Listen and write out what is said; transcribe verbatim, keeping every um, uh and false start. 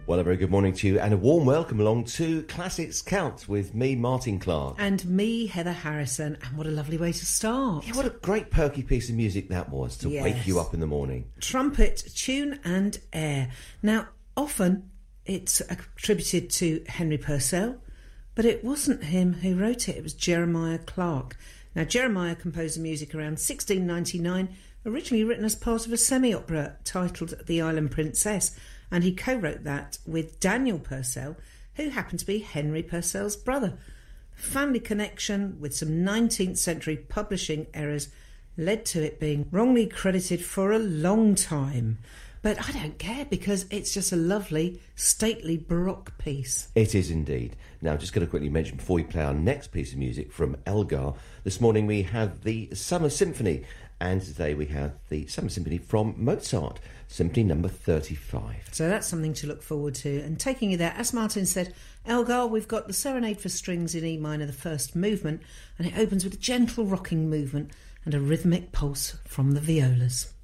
Well, a very good morning to you and a warm welcome along to Classics Count with me, Martin Clark. And me, Heather Harrison. And what a lovely way to start. Yeah, what a great perky piece of music that was to Yes. wake you up in the morning. Trumpet, tune and air. Now, often it's attributed to Henry Purcell, but it wasn't him who wrote it. It was Jeremiah Clarke. Now, Jeremiah composed the music around sixteen ninety-nine, originally written as part of a semi-opera titled The Island Princess, and he co-wrote that with Daniel Purcell, who happened to be Henry Purcell's brother. Family connection with some nineteenth century publishing errors led to it being wrongly credited for a long time. But I don't care, because it's just a lovely, stately Baroque piece. It is indeed. Now, just going to quickly mention before we play our next piece of music from Elgar, this morning we have the Summer Symphony, and today we have the Summer Symphony from Mozart, Symphony number thirty-five. So that's something to look forward to. And taking you there, as Martin said, Elgar, we've got the Serenade for Strings in E minor, the first movement, and it opens with a gentle rocking movement and a rhythmic pulse from the violas.